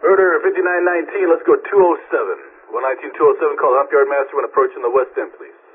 Order 5919, let's go 207. 119-207, call the hump yard master when approaching the west end, please.